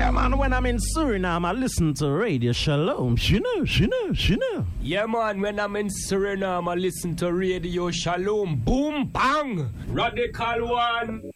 Yeah, man, when I'm in Suriname, I listen to Radio Shalom. She know. Yeah, man, when I'm in Suriname, I listen to Radio Shalom. Boom, bang! Radical one.